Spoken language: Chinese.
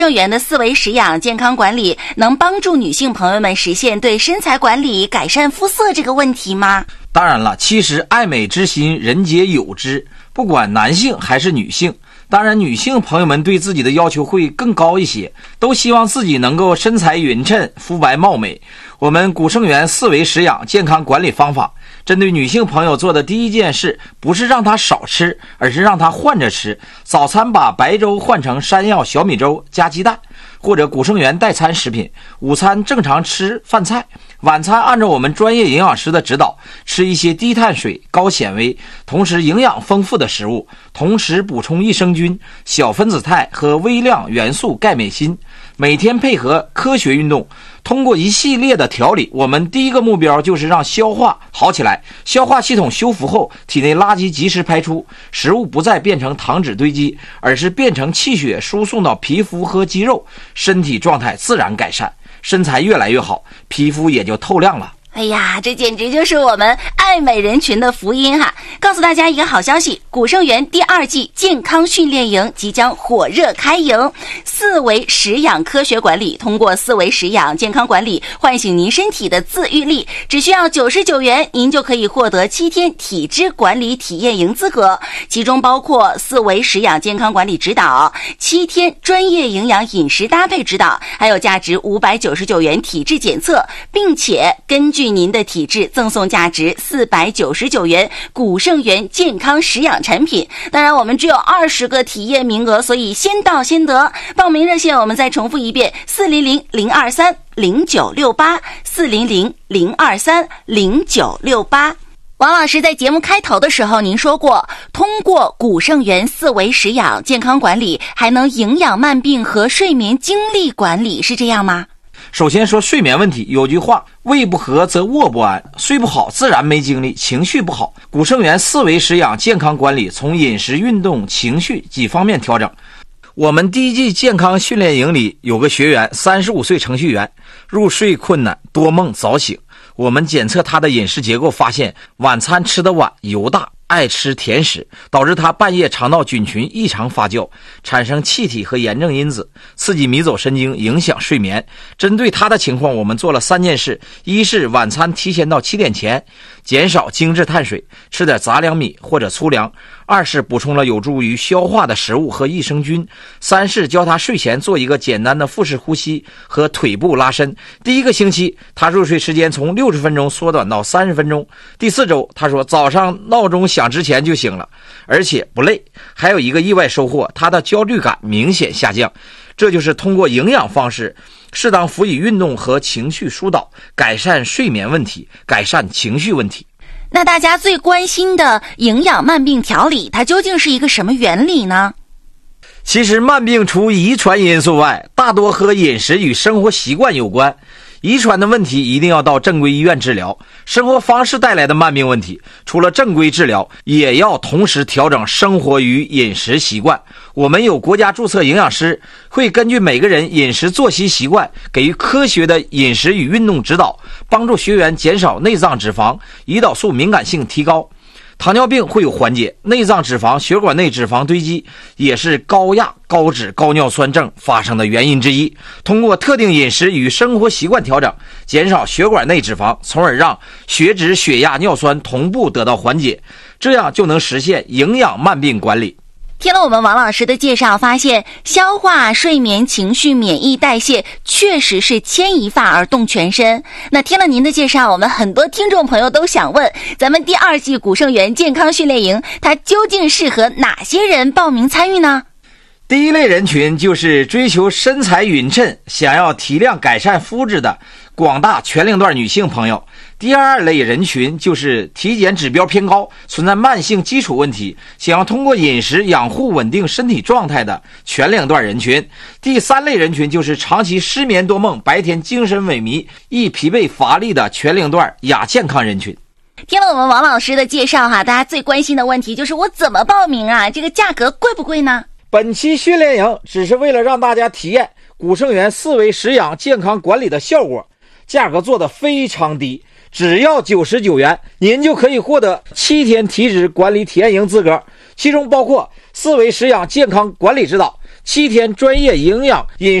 正源的四维食养健康管理能帮助女性朋友们实现对身材管理、改善肤色这个问题吗？ 当然了，其实爱美之心人皆有之，不管男性还是女性。当然女性朋友们对自己的要求会更高一些，都希望自己能够身材匀称、肤白貌美。我们古圣源四维食养健康管理方法针对女性朋友做的第一件事，不是让她少吃，而是让她换着吃。早餐把白粥换成山药小米粥加鸡蛋，或者古圣源代餐食品。午餐正常吃饭菜，晚餐按照我们专业营养师的指导，吃一些低碳水、高纤维，同时营养丰富的食物，同时补充益生菌、小分子肽和微量元素钙镁锌。每天配合科学运动，通过一系列的调理，我们第一个目标就是让消化好起来。消化系统修复后，体内垃圾及时排出，食物不再变成糖脂堆积，而是变成气血输送到皮肤和肌肉，身体状态自然改善，身材越来越好，皮肤也就透亮了。 哎呀，这简直就是我们爱美人群的福音哈！告诉大家一个好消息，古圣源第2季健康训练营即将火热开营。四维食养科学管理，通过四维食养健康管理唤醒您身体的自愈力，只需要99元，您就可以获得7天体脂管理体验营资格，其中包括四维食养健康管理指导、7天专业营养饮食搭配指导，还有价值599元体质检测，并且根据您的体质赠送价值499元古圣源健康食养产品。当然我们只有20个体验名额，所以先到先得。报名热线我们再重复一遍，400-023-0968 400-023-0968。王老师在节目开头的时候您说过，通过古圣源四维食养健康管理还能营养慢病和睡眠精力管理，是这样吗？ 首先说睡眠问题，有句话，胃不和则卧不安，睡不好自然没精力，情绪不好。古圣源四维食养健康管理从饮食、运动、情绪几方面调整。我们第一季健康训练营里有个学员，35岁程序员，入睡困难，多梦早醒。我们检测他的饮食结构，发现晚餐吃得晚，油大，爱吃甜食，导致他半夜肠道菌群异常发酵，产生气体和炎症因子，刺激迷走神经，影响睡眠。针对他的情况，我们做了3件事：一是晚餐提前到7点前，减少精致碳水，吃点杂粮米或者粗粮；二是补充了有助于消化的食物和益生菌；三是教他睡前做一个简单的腹式呼吸和腿部拉伸。第一个星期，他入睡时间从60分钟缩短到30分钟。第4周，他说早上闹钟响之前就醒了，而且不累。还有一个意外收获，他的焦虑感明显下降。这就是通过营养方式，适当辅以运动和情绪疏导，改善睡眠问题，改善情绪问题。 那大家最关心的营养慢病调理，它究竟是一个什么原理呢？ 其实慢病除遗传因素外，大多和饮食与生活习惯有关。遗传的问题一定要到正规医院治疗，生活方式带来的慢病问题，除了正规治疗，也要同时调整生活与饮食习惯。我们有国家注册营养师，会根据每个人饮食作息习惯，给予科学的饮食与运动指导，帮助学员减少内脏脂肪，胰岛素敏感性提高。糖尿病会有缓解，内脏脂肪、血管内脂肪堆积也是高压、高脂、高尿酸症发生的原因之一。通过特定饮食与生活习惯调整，减少血管内脂肪，从而让血脂、血压、尿酸同步得到缓解，这样就能实现营养慢病管理。 听了我们王老师的介绍，发现消化、睡眠、情绪、免疫、代谢确实是牵一发而动全身。那听了您的介绍，我们很多听众朋友都想问，咱们第2季古圣源健康训练营，它究竟适合哪些人报名参与呢？ 第一类人群就是追求身材匀称，想要提亮改善肤质的广大全龄段女性朋友。第2类人群就是体检指标偏高，存在慢性基础问题，想要通过饮食养护稳定身体状态的全龄段人群。第3类人群就是长期失眠多梦，白天精神萎靡，易疲惫乏力的全龄段亚健康人群。 听了我们王老师的介绍大家最关心的问题就是我怎么报名啊？这个价格贵不贵呢？ 本期训练营只是为了让大家体验古圣源四维食养健康管理的效果，价格做得非常低，只要99元，您就可以获得7天体脂管理体验营资格，其中包括四维食养健康管理指导、 7天专业营养饮